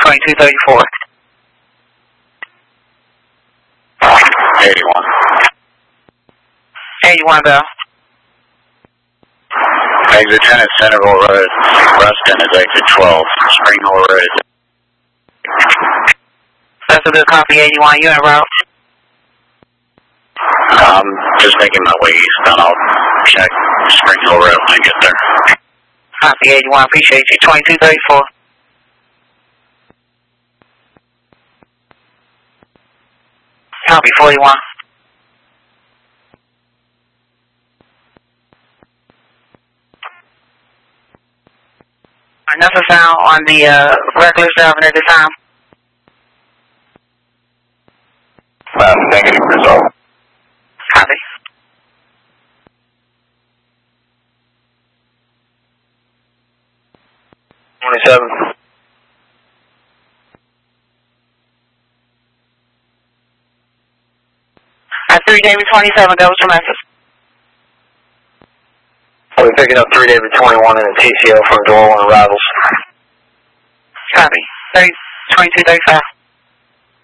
2234. 81. 81, Bell. Exit 10 at Centerville Road. Ruston is exit 12. Spring Hill Road is... That's a good copy, 81. You en route? Just making my way east, then I'll check Spring Hill Road when I get there. Copy, 81. Appreciate you. 2234. Copy, 41. Nothing found on the regular driving at the time. Negative result. Copy. At 3 David 27, that was from Memphis. We're picking up 3 David 21 in the TCO from door 1 arrivals. Copy. 2235.